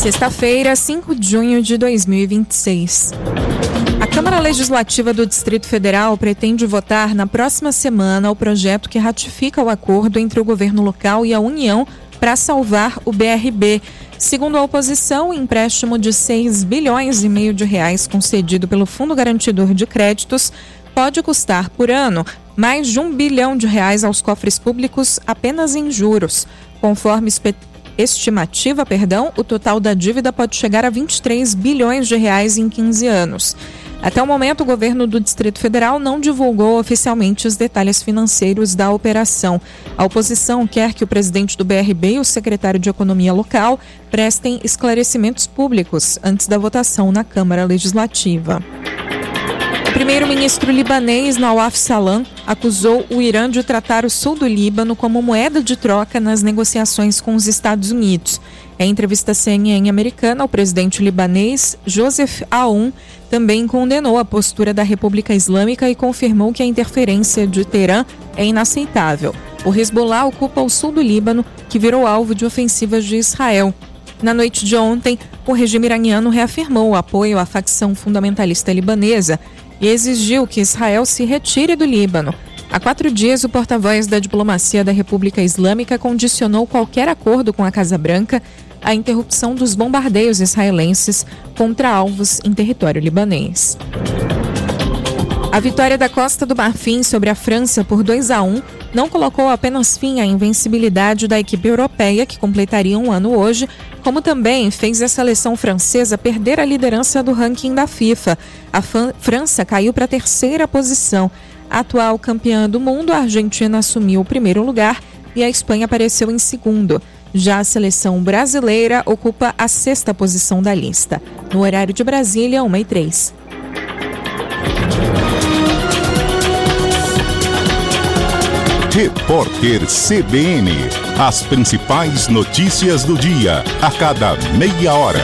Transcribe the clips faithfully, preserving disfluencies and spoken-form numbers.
Sexta-feira, cinco de junho de dois mil e vinte e seis. A Câmara Legislativa do Distrito Federal pretende votar na próxima semana o projeto que ratifica o acordo entre o governo local e a União para salvar o B R B. Segundo a oposição, o empréstimo de seis bilhões e meio de reais concedido pelo Fundo Garantidor de Créditos pode custar por ano mais de um bilhão de reais aos cofres públicos apenas em juros. Conforme espe- estimativa, perdão, o total da dívida pode chegar a vinte e três bilhões de reais em quinze anos. Até o momento, o governo do Distrito Federal não divulgou oficialmente os detalhes financeiros da operação. A oposição quer que o presidente do B R B e o secretário de Economia local prestem esclarecimentos públicos antes da votação na Câmara Legislativa. O primeiro-ministro libanês Nawaf Salam acusou o Irã de tratar o sul do Líbano como moeda de troca nas negociações com os Estados Unidos. Em entrevista à C N N americana, o presidente libanês Joseph Aoun também condenou a postura da República Islâmica e confirmou que a interferência de Teherã é inaceitável. O Hezbollah ocupa o sul do Líbano, que virou alvo de ofensivas de Israel. Na noite de ontem, o regime iraniano reafirmou o apoio à facção fundamentalista libanesa e exigiu que Israel se retire do Líbano. Há quatro dias, o porta-voz da diplomacia da República Islâmica condicionou qualquer acordo com a Casa Branca à interrupção dos bombardeios israelenses contra alvos em território libanês. A vitória da Costa do Marfim sobre a França por dois a um não colocou apenas fim à invencibilidade da equipe europeia, que completaria um ano hoje, como também fez a seleção francesa perder a liderança do ranking da FIFA. A França caiu para a terceira posição. A atual campeã do mundo, a Argentina, assumiu o primeiro lugar e a Espanha apareceu em segundo. Já a seleção brasileira ocupa a sexta posição da lista. No horário de Brasília, uma e três. Repórter C B N. As principais notícias do dia, a cada meia hora.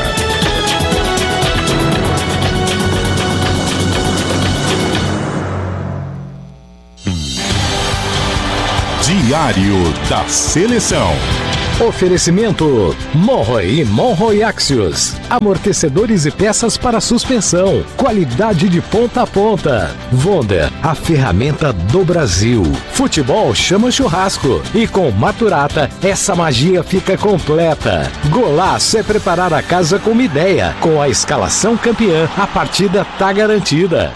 Diário da Seleção. Oferecimento Monroe e Monroe Axios. Amortecedores e peças para suspensão. Qualidade de ponta a ponta. Wonder, a ferramenta do Brasil. Futebol chama churrasco. E com Maturata, essa magia fica completa. Golaço é preparar a casa com uma ideia. Com a escalação campeã, a partida tá garantida.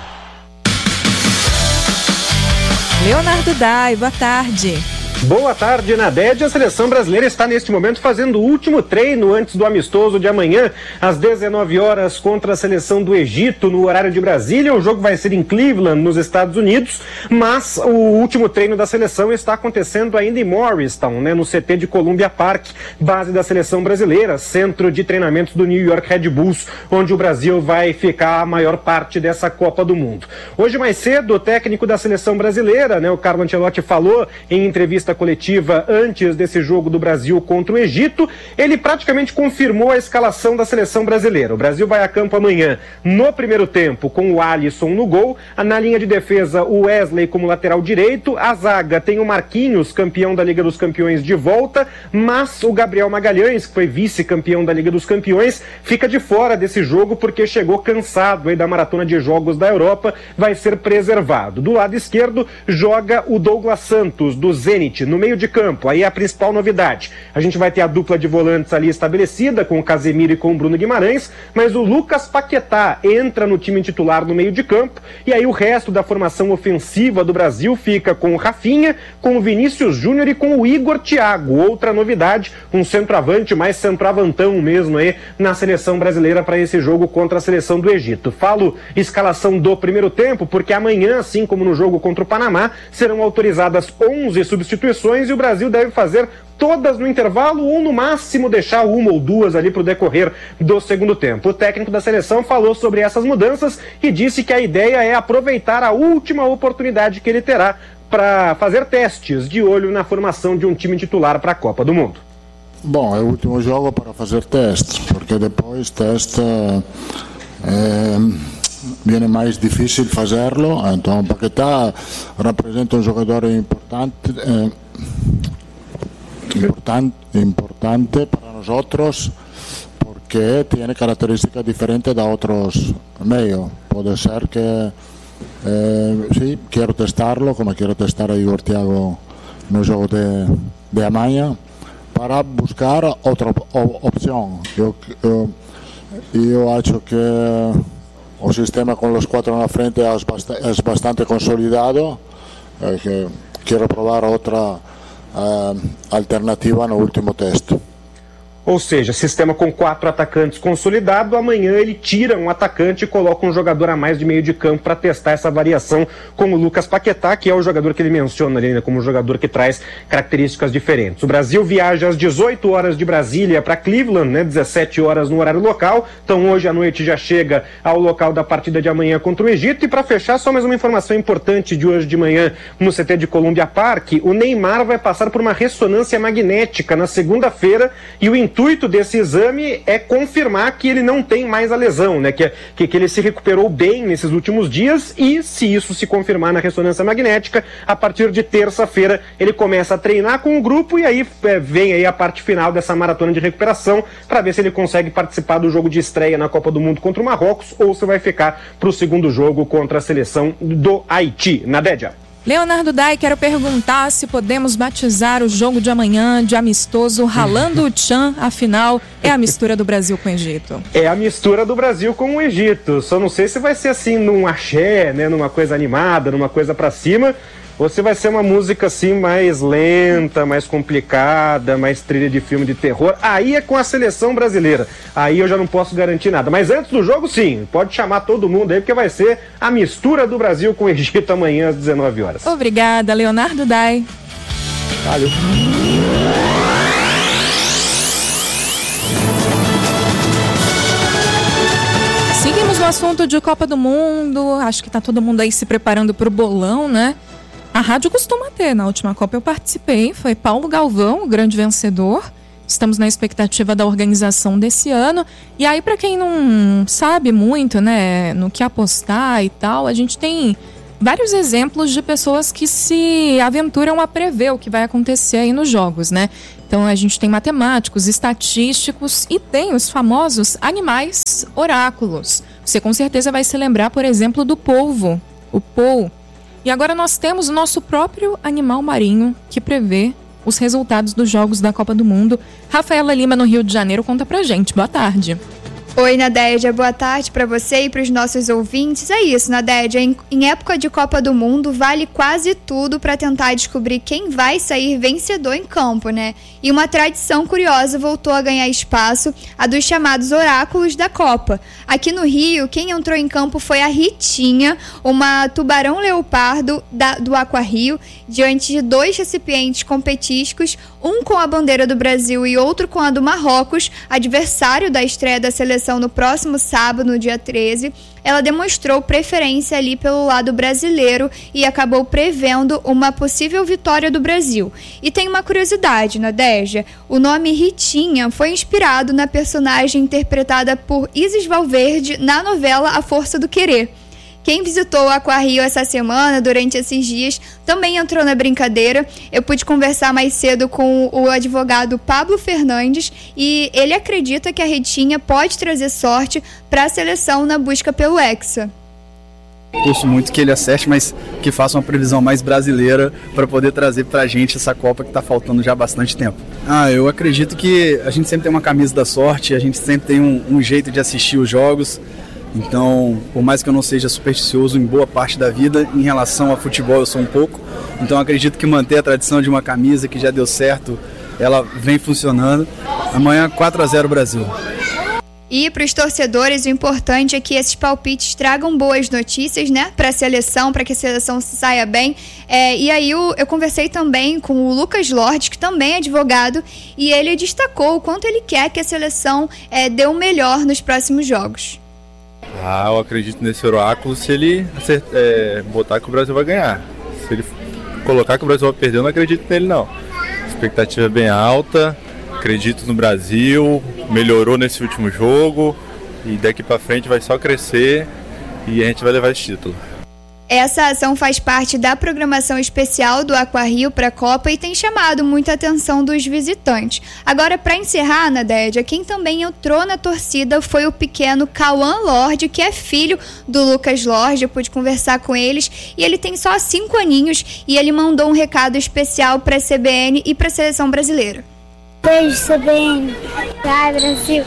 Leonardo Dai, boa tarde. Boa tarde, Nadede. A seleção brasileira está neste momento fazendo o último treino antes do amistoso de amanhã, às dezenove horas, contra a seleção do Egito, no horário de Brasília. O jogo vai ser em Cleveland, nos Estados Unidos, mas o último treino da seleção está acontecendo ainda em Morristown, né, no C T de Columbia Park, base da seleção brasileira, centro de treinamentos do New York Red Bulls, onde o Brasil vai ficar a maior parte dessa Copa do Mundo. Hoje mais cedo, o técnico da seleção brasileira, né, o Carlo Ancelotti, falou em entrevista coletiva antes desse jogo do Brasil contra o Egito. Ele praticamente confirmou a escalação da seleção brasileira. O Brasil vai a campo amanhã no primeiro tempo com o Alisson no gol, na linha de defesa o Wesley como lateral direito, a zaga tem o Marquinhos, campeão da Liga dos Campeões, de volta, mas o Gabriel Magalhães, que foi vice-campeão da Liga dos Campeões, fica de fora desse jogo porque chegou cansado aí da maratona de jogos da Europa, vai ser preservado. Do lado esquerdo joga o Douglas Santos, do Zenit, no meio de campo. Aí é a principal novidade. A gente vai ter a dupla de volantes ali estabelecida, com o Casemiro e com o Bruno Guimarães, mas o Lucas Paquetá entra no time titular no meio de campo, e aí o resto da formação ofensiva do Brasil fica com o Rafinha, com o Vinícius Júnior e com o Igor Thiago. Outra novidade, um centroavante, mais centroavantão mesmo aí, na seleção brasileira para esse jogo contra a seleção do Egito. Falo escalação do primeiro tempo, porque amanhã, assim como no jogo contra o Panamá, serão autorizadas onze substituições e o Brasil deve fazer todas no intervalo ou no máximo deixar uma ou duas ali para o decorrer do segundo tempo. O técnico da seleção falou sobre essas mudanças e disse que a ideia é aproveitar a última oportunidade que ele terá para fazer testes de olho na formação de um time titular para a Copa do Mundo. Bom, é o último jogo para fazer testes, porque depois teste é, viene mais difícil fazerlo. Então Paquetá representa um jogador importante, eh, importante, importante para nós, que tem características diferentes da outros meios. Pode ser que, eh, sim, quero testá-lo, como quero testar aí o Thiago no jogo de, de amanhã, para buscar outra opção. Eu, eu, eu acho que o sistema com os quatro na frente é bastante, é bastante consolidado. É que quero provar outra uh, alternativa no último teste. Ou seja, sistema com quatro atacantes consolidado, amanhã ele tira um atacante e coloca um jogador a mais de meio de campo para testar essa variação com o Lucas Paquetá, que é o jogador que ele menciona ali, né, como um jogador que traz características diferentes. O Brasil viaja às dezoito horas de Brasília para Cleveland, né, dezessete horas no horário local, então hoje à noite já chega ao local da partida de amanhã contra o Egito. E para fechar, só mais uma informação importante de hoje de manhã no C T de Columbia Park: o Neymar vai passar por uma ressonância magnética na segunda-feira e o O intuito desse exame é confirmar que ele não tem mais a lesão, né? Que, que, que ele se recuperou bem nesses últimos dias, e se isso se confirmar na ressonância magnética, a partir de terça-feira ele começa a treinar com o grupo, e aí é, vem aí a parte final dessa maratona de recuperação para ver se ele consegue participar do jogo de estreia na Copa do Mundo contra o Marrocos ou se vai ficar para o segundo jogo contra a seleção do Haiti. Nadédia. Leonardo Dai, quero perguntar se podemos batizar o jogo de amanhã de amistoso Ralando o Tchan, afinal é a mistura do Brasil com o Egito. É a mistura do Brasil com o Egito, só não sei se vai ser assim num axé, né, numa coisa animada, numa coisa pra cima, ou se vai ser uma música assim mais lenta, mais complicada, mais trilha de filme de terror. Aí é com a seleção brasileira, aí eu já não posso garantir nada, mas antes do jogo sim, pode chamar todo mundo aí, porque vai ser a mistura do Brasil com o Egito amanhã às dezenove horas. Obrigada, Leonardo Dai. Valeu. Seguimos no assunto de Copa do Mundo, acho que tá todo mundo aí se preparando pro bolão, né? A rádio costuma ter, na última Copa eu participei, foi Paulo Galvão, o grande vencedor. Estamos na expectativa da organização desse ano. E aí, para quem não sabe muito, né, no que apostar e tal, a gente tem vários exemplos de pessoas que se aventuram a prever o que vai acontecer aí nos jogos, né? Então a gente tem matemáticos, estatísticos e tem os famosos animais oráculos. Você com certeza vai se lembrar, por exemplo, do polvo, o Pou. E agora nós temos o nosso próprio animal marinho que prevê os resultados dos jogos da Copa do Mundo. Rafaela Lima, no Rio de Janeiro, conta pra gente. Boa tarde. Oi, Nadédia, boa tarde para você e para os nossos ouvintes. É isso, Nadédia, em, em época de Copa do Mundo, vale quase tudo para tentar descobrir quem vai sair vencedor em campo, né? E uma tradição curiosa voltou a ganhar espaço, a dos chamados oráculos da Copa. Aqui no Rio, quem entrou em campo foi a Ritinha, uma tubarão-leopardo da, do Aquarrio, diante de dois recipientes competísticos, um com a bandeira do Brasil e outro com a do Marrocos, adversário da estreia da seleção no próximo sábado, no dia treze. Ela demonstrou preferência ali pelo lado brasileiro e acabou prevendo uma possível vitória do Brasil. E tem uma curiosidade, Nadégia, o nome Ritinha foi inspirado na personagem interpretada por Isis Valverde na novela A Força do Querer. Quem visitou o Aquarrio essa semana, durante esses dias, também entrou na brincadeira. Eu pude conversar mais cedo com o advogado Pablo Fernandes e ele acredita que a Ritinha pode trazer sorte para a seleção na busca pelo Hexa. Torço muito que ele acerte, mas que faça uma previsão mais brasileira para poder trazer para a gente essa Copa que está faltando já há bastante tempo. Ah, eu acredito que a gente sempre tem uma camisa da sorte, a gente sempre tem um, um jeito de assistir os jogos. Então, por mais que eu não seja supersticioso em boa parte da vida, em relação a futebol eu sou um pouco. Então acredito que manter a tradição de uma camisa que já deu certo, ela vem funcionando. Amanhã quatro a zero Brasil. E para os torcedores, o importante é que esses palpites tragam boas notícias, né, para a seleção, para que a seleção se saia bem. É, e aí eu, eu conversei também com o Lucas Lordes, que também é advogado, e ele destacou o quanto ele quer que a seleção é, dê o melhor nos próximos jogos. Ah, eu acredito nesse oráculo se ele acertar, é, botar que o Brasil vai ganhar. Se ele colocar que o Brasil vai perder, eu não acredito nele não. A expectativa é bem alta, acredito no Brasil, melhorou nesse último jogo e daqui pra frente vai só crescer e a gente vai levar esse título. Essa ação faz parte da programação especial do Aquarrio para a Copa e tem chamado muita atenção dos visitantes. Agora, para encerrar, Nadédia, quem também entrou na torcida foi o pequeno Cauã Lorde, que é filho do Lucas Lorde. Eu pude conversar com eles e ele tem só cinco aninhos e ele mandou um recado especial para a C B N e para a Seleção Brasileira. Beijo, C B N. Vai, Brasil.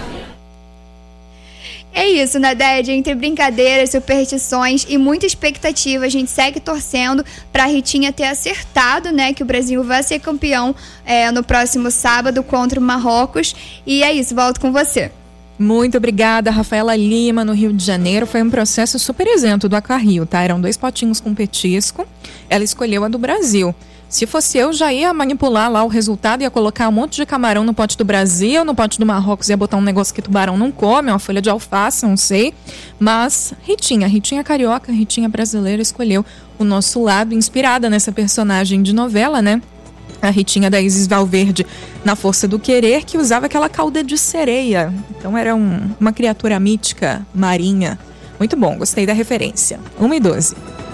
É isso, Nadédia, entre brincadeiras, superstições e muita expectativa, a gente segue torcendo para a Ritinha ter acertado, né, que o Brasil vai ser campeão é, no próximo sábado contra o Marrocos. E é isso, volto com você. Muito obrigada, Rafaela Lima, no Rio de Janeiro. Foi um processo super isento do Aquarrio, tá? Eram dois potinhos com petisco. Ela escolheu a do Brasil. Se fosse eu, já ia manipular lá o resultado, ia colocar um monte de camarão no pote do Brasil, no pote do Marrocos ia botar um negócio que tubarão não come, uma folha de alface, não sei. Mas Ritinha, Ritinha carioca, Ritinha brasileira, escolheu o nosso lado, inspirada nessa personagem de novela, né? A Ritinha da Isis Valverde na Força do Querer, que usava aquela cauda de sereia. Então era um, uma criatura mítica, marinha. Muito bom, gostei da referência. uma e doze.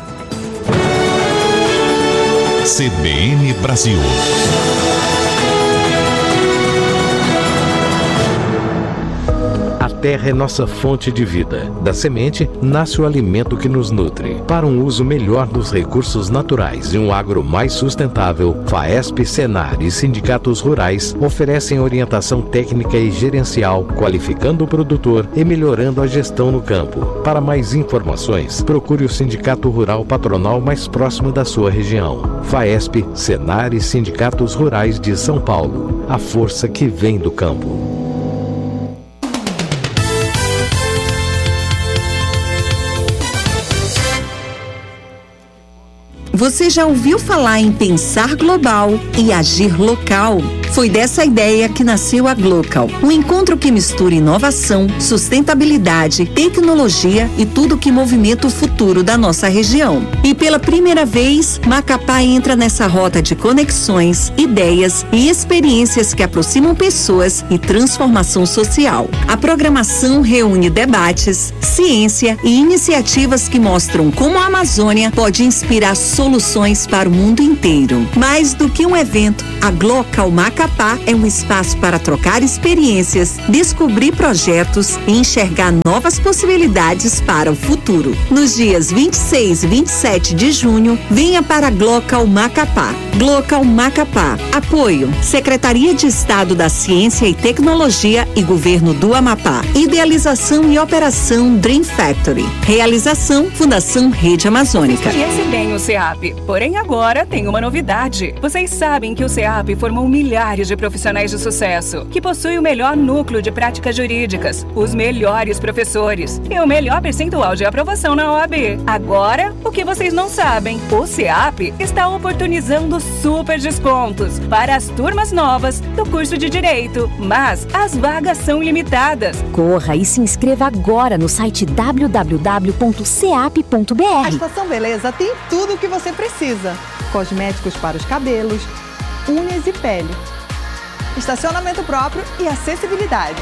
C B N Brasil. A terra é nossa fonte de vida. Da semente nasce o alimento que nos nutre. Para um uso melhor dos recursos naturais e um agro mais sustentável, FAESP, Senar e sindicatos rurais oferecem orientação técnica e gerencial, qualificando o produtor e melhorando a gestão no campo. Para mais informações, procure o sindicato rural patronal mais próximo da sua região. FAESP, Senar e sindicatos rurais de São Paulo. A força que vem do campo. Você já ouviu falar em pensar global e agir local? Foi dessa ideia que nasceu a Glocal, um encontro que mistura inovação, sustentabilidade, tecnologia e tudo que movimenta o futuro da nossa região. E pela primeira vez, Macapá entra nessa rota de conexões, ideias e experiências que aproximam pessoas e transformação social. A programação reúne debates, ciência e iniciativas que mostram como a Amazônia pode inspirar soluções para o mundo inteiro. Mais do que um evento, a Glocal Macapá é um espaço para trocar experiências, descobrir projetos e enxergar novas possibilidades para o futuro. Nos dias vinte e seis e vinte e sete de junho, venha para a Glocal Macapá. Glocal Macapá. Apoio: Secretaria de Estado da Ciência e Tecnologia e Governo do Amapá. Idealização e operação Dream Factory. Realização Fundação Rede Amazônica. Conhece bem o C E A P, porém agora tem uma novidade. Vocês sabem que o C E A P formou milhares de profissionais de sucesso, que possui o melhor núcleo de práticas jurídicas, os melhores professores e o melhor percentual de aprovação na O A B. Agora, o que vocês não sabem, o C E A P está oportunizando super descontos para as turmas novas do curso de Direito, mas as vagas são limitadas. Corra e se inscreva agora no site w w w ponto c a p ponto b r. A Estação Beleza tem tudo o que você precisa: cosméticos para os cabelos, unhas e pele, estacionamento próprio e acessibilidade.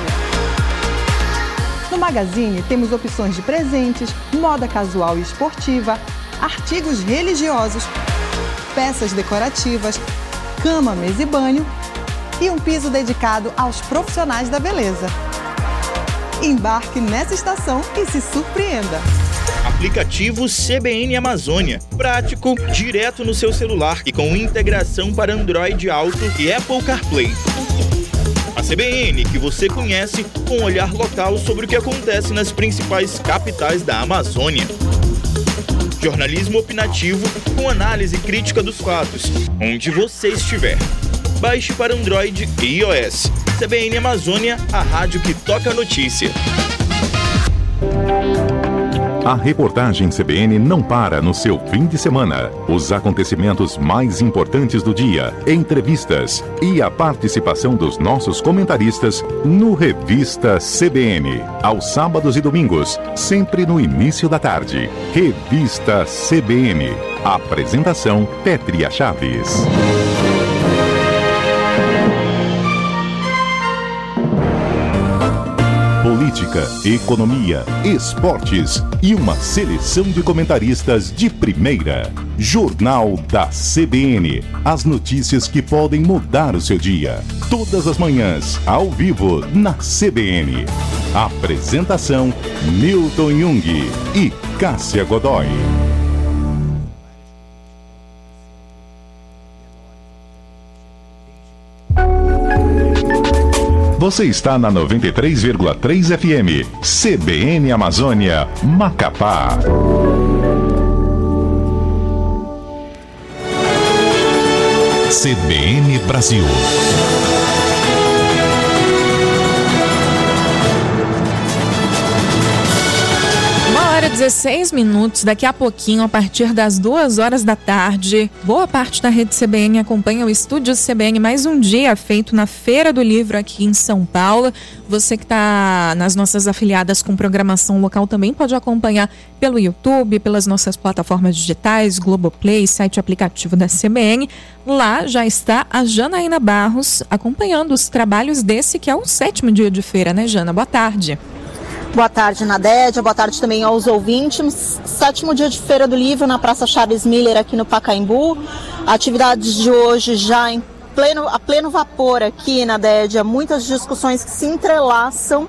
No Magazine temos opções de presentes, moda casual e esportiva, artigos religiosos, peças decorativas, cama, mesa e banho e um piso dedicado aos profissionais da beleza. Embarque nessa estação e se surpreenda. Aplicativo C B N Amazônia. Prático, direto no seu celular e com integração para Android Auto e Apple CarPlay. A C B N que você conhece, com um olhar local sobre o que acontece nas principais capitais da Amazônia. Jornalismo opinativo com análise crítica dos fatos, onde você estiver. Baixe para Android e iOS. C B N Amazônia, a rádio que toca a notícia. A reportagem C B N não para no seu fim de semana. Os acontecimentos mais importantes do dia, entrevistas e a participação dos nossos comentaristas no Revista C B N. Aos sábados e domingos, sempre no início da tarde. Revista C B N. Apresentação: Pétria Chaves. política, economia, esportes e uma seleção de comentaristas de primeira. Jornal da C B N. As notícias que podem mudar o seu dia. Todas as manhãs, ao vivo, na C B N. Apresentação: Milton Jung e Cássia Godoy. Você está na noventa e três vírgula três F M, C B N Amazônia, Macapá. C B N Brasil. dezesseis minutos, daqui a pouquinho, a partir das duas horas da tarde, boa parte da rede C B N acompanha o Estúdio C B N mais um dia feito na Feira do Livro aqui em São Paulo. Você que está nas nossas afiliadas com programação local também pode acompanhar pelo YouTube, pelas nossas plataformas digitais, Globoplay, site aplicativo da C B N. Lá já está a Janaína Barros acompanhando os trabalhos desse que é o sétimo dia de feira, né, Jana? Boa tarde. Boa tarde, Nadédia. Boa tarde também aos ouvintes. Sétimo dia de Feira do Livro na Praça Charles Miller, aqui no Pacaembu. Atividades de hoje já em pleno, a pleno vapor aqui, Nadédia. Muitas discussões que se entrelaçam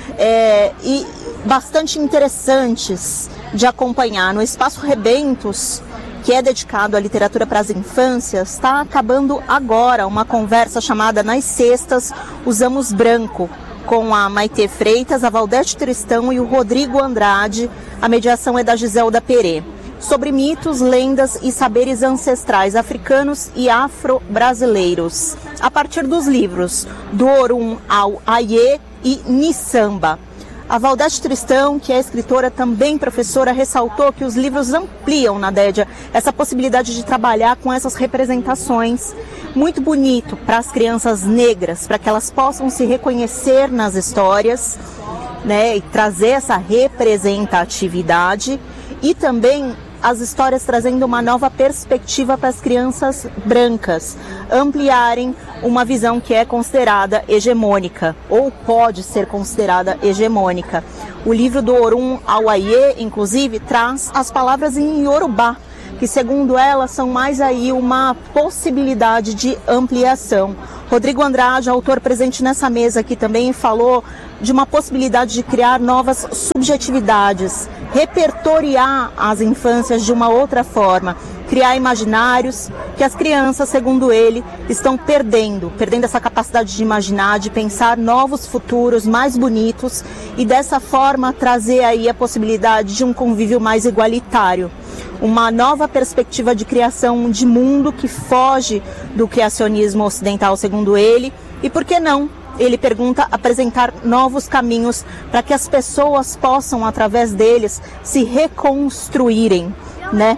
é, e bastante interessantes de acompanhar. No Espaço Rebentos, que é dedicado à literatura para as infâncias, está acabando agora uma conversa chamada Nas Sextas Usamos Branco, com a Maitê Freitas, a Valdete Tristão e o Rodrigo Andrade. A mediação é da Giselda Perê. Sobre mitos, lendas e saberes ancestrais africanos e afro-brasileiros, a partir dos livros do Orum ao Aie e Nissamba. A Valdete Tristão, que é escritora, também professora, ressaltou que os livros ampliam, Nadédia, essa possibilidade de trabalhar com essas representações. Muito bonito para as crianças negras, para que elas possam se reconhecer nas histórias, né, e trazer essa representatividade. E também as histórias trazendo uma nova perspectiva para as crianças brancas, ampliarem uma visão que é considerada hegemônica, ou pode ser considerada hegemônica. O livro do Orum ao Aie, inclusive, traz as palavras em Yorubá, que segundo ela são mais aí uma possibilidade de ampliação. Rodrigo Andrade, autor presente nessa mesa aqui também, falou de uma possibilidade de criar novas subjetividades, repertoriar as infâncias de uma outra forma, criar imaginários que as crianças, segundo ele, estão perdendo, perdendo essa capacidade de imaginar, de pensar novos futuros mais bonitos e dessa forma trazer aí a possibilidade de um convívio mais igualitário. Uma nova perspectiva de criação de mundo que foge do criacionismo ocidental, segundo ele, e por que não? Ele pergunta, apresentar novos caminhos para que as pessoas possam, através deles, se reconstruírem, né?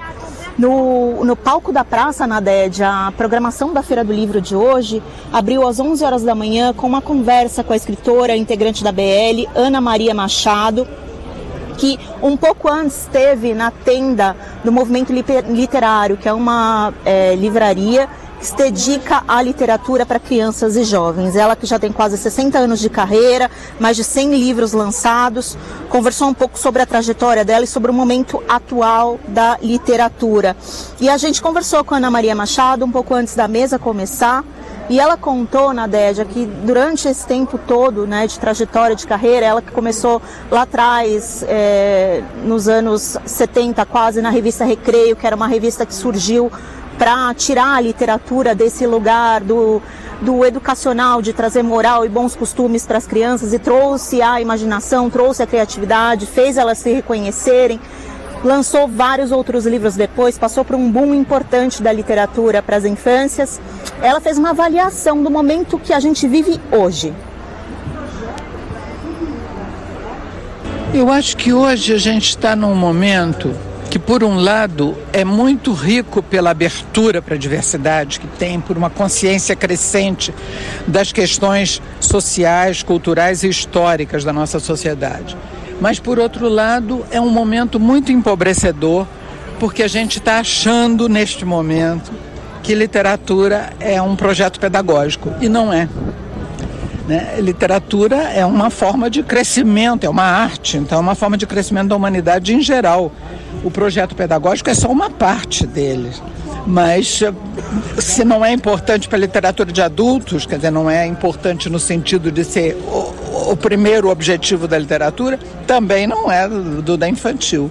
No, no palco da praça, Nadédia, a programação da Feira do Livro de hoje abriu às onze horas da manhã com uma conversa com a escritora integrante da B L, Ana Maria Machado, que um pouco antes esteve na tenda do Movimento Literário, que é uma é, livraria que se dedica à literatura para crianças e jovens. Ela que já tem quase sessenta anos de carreira, mais de cem livros lançados, conversou um pouco sobre a trajetória dela e sobre o momento atual da literatura. E a gente conversou com a Ana Maria Machado um pouco antes da mesa começar, e ela contou, Nadédia, que durante esse tempo todo, né, de trajetória de carreira, ela que começou lá atrás, é, nos anos setenta quase, na revista Recreio, que era uma revista que surgiu para tirar a literatura desse lugar do, do educacional, de trazer moral e bons costumes para as crianças, e trouxe a imaginação, trouxe a criatividade, fez elas se reconhecerem. Lançou vários outros livros depois, passou por um boom importante da literatura para as infâncias. Ela fez uma avaliação do momento que a gente vive hoje. Eu acho que hoje a gente está num momento que, por um lado, é muito rico pela abertura para a diversidade que tem, por uma consciência crescente das questões sociais, culturais e históricas da nossa sociedade. Mas, por outro lado, é um momento muito empobrecedor, porque a gente está achando, neste momento, que literatura é um projeto pedagógico, e não é. né? Literatura é uma forma de crescimento, é uma arte, então é uma forma de crescimento da humanidade em geral. O projeto pedagógico é só uma parte dele. Mas se não é importante para a literatura de adultos, quer dizer, não é importante no sentido de ser o, o primeiro objetivo da literatura, também não é do, do da infantil.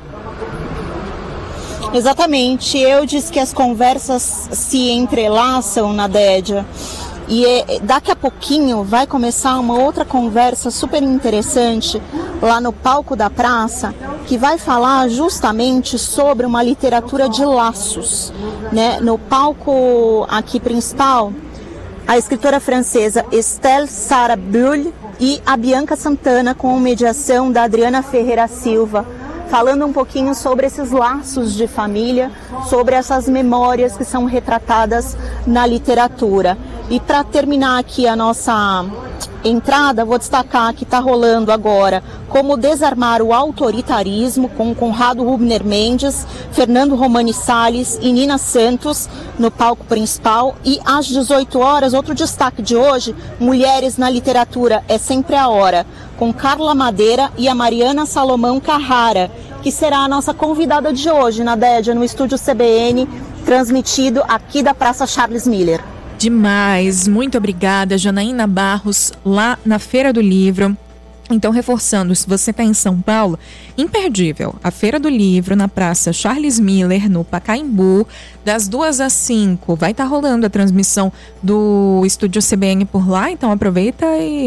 Exatamente. Eu disse que as conversas se entrelaçam na Dédia. E é, daqui a pouquinho vai começar uma outra conversa super interessante lá no palco da praça, que vai falar justamente sobre uma literatura de laços, né? No palco aqui principal, a escritora francesa Estelle Sara Bulle e a Bianca Santana, com mediação da Adriana Ferreira Silva, falando um pouquinho sobre esses laços de família, sobre essas memórias que são retratadas na literatura. E para terminar aqui a nossa entrada, vou destacar que está rolando agora Como Desarmar o Autoritarismo, com Conrado Rubner Mendes, Fernando Romani Salles e Nina Santos no palco principal. E às dezoito horas, outro destaque de hoje, Mulheres na Literatura é Sempre a Hora, com Carla Madeira e a Mariana Salomão Carrara, que será a nossa convidada de hoje na Dédia, no estúdio C B N, transmitido aqui da Praça Charles Miller. Demais, muito obrigada, Janaína Barros, lá na Feira do Livro. Então, reforçando, se você está em São Paulo, imperdível, a Feira do Livro na Praça Charles Miller, no Pacaembu, das duas às cinco. Vai estar tá rolando a transmissão do Estúdio C B N por lá, então aproveita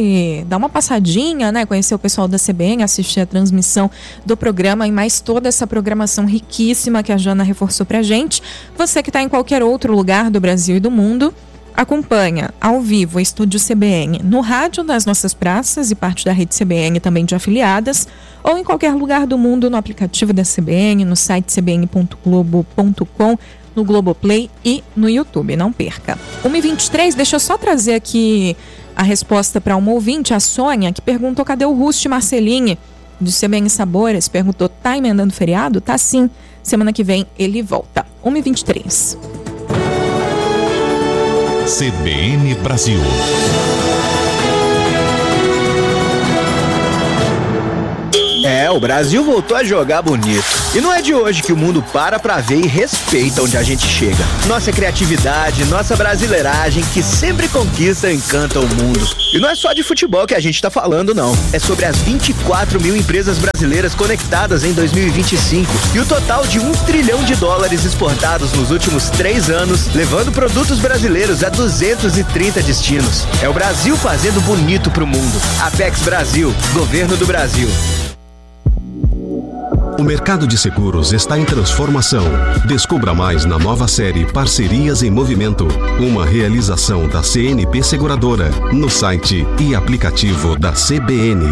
e dá uma passadinha, né? Conhecer o pessoal da C B N, assistir a transmissão do programa e mais toda essa programação riquíssima que a Jana reforçou pra gente. Você que está em qualquer outro lugar do Brasil e do mundo, acompanha ao vivo o Estúdio C B N no rádio das nossas praças e parte da rede C B N também de afiliadas, ou em qualquer lugar do mundo no aplicativo da C B N, no site c b n ponto globo ponto com, no Globoplay e no YouTube. Não perca. uma e vinte e três, deixa eu só trazer aqui a resposta para uma ouvinte, a Sônia, que perguntou cadê o Rusti Marcelini do C B N Sabores. Perguntou, tá emendando feriado? Tá sim. Semana que vem ele volta. uma e vinte e três. C B N Brasil. É, o Brasil voltou a jogar bonito. E não é de hoje que o mundo para pra ver e respeita onde a gente chega. Nossa criatividade, nossa brasileiragem, que sempre conquista e encanta o mundo. E não é só de futebol que a gente tá falando, não. É sobre as vinte e quatro mil empresas brasileiras conectadas em dois mil e vinte e cinco e o total de um trilhão de dólares exportados nos últimos três anos, levando produtos brasileiros a duzentos e trinta destinos. É o Brasil fazendo bonito pro mundo. Apex Brasil, Governo do Brasil. O mercado de seguros está em transformação. Descubra mais na nova série Parcerias em Movimento, uma realização da C N P Seguradora, no site e aplicativo da C B N.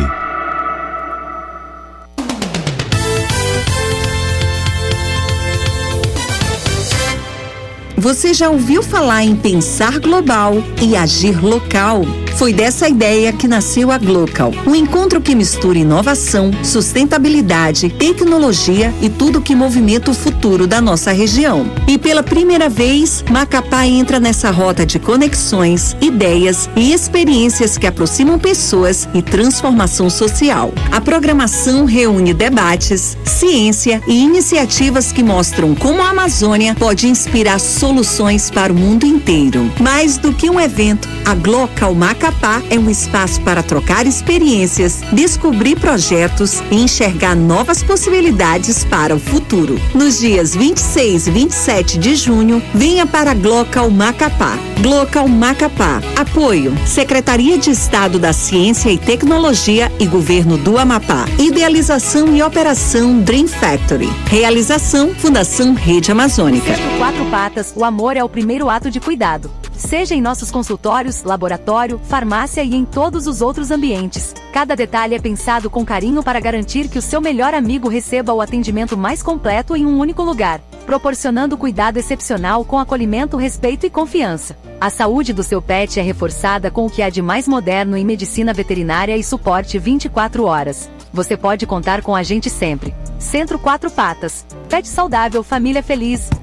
Você já ouviu falar em pensar global e agir local? Foi dessa ideia que nasceu a Glocal, um encontro que mistura inovação, sustentabilidade, tecnologia e tudo que movimenta o futuro da nossa região. E pela primeira vez, Macapá entra nessa rota de conexões, ideias e experiências que aproximam pessoas e transformação social. A programação reúne debates, ciência e iniciativas que mostram como a Amazônia pode inspirar soluções para o mundo inteiro. Mais do que um evento, a Glocal Macapá é um espaço para trocar experiências, descobrir projetos e enxergar novas possibilidades para o futuro. Nos dias vinte e seis e vinte e sete de junho, venha para a Glocal Macapá. Glocal Macapá. Apoio: Secretaria de Estado da Ciência e Tecnologia e Governo do Amapá. Idealização e operação Dream Factory. Realização: Fundação Rede Amazônica. Centro Quatro Patas, o amor é o primeiro ato de cuidado. Seja em nossos consultórios, laboratório, farmácia e em todos os outros ambientes. Cada detalhe é pensado com carinho para garantir que o seu melhor amigo receba o atendimento mais completo em um único lugar, proporcionando cuidado excepcional com acolhimento, respeito e confiança. A saúde do seu pet é reforçada com o que há de mais moderno em medicina veterinária e suporte vinte e quatro horas. Você pode contar com a gente sempre. Centro Quatro Patas. Pet saudável, família feliz.